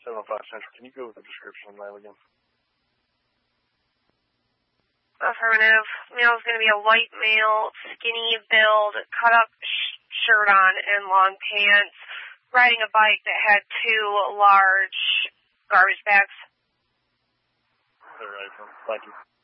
705 Central. Can you go with the description on that again? Affirmative. Male's going to be a white male, skinny build, cut-up shirt on, and long pants, riding a bike that had 2 large garbage bags. All right, thank you.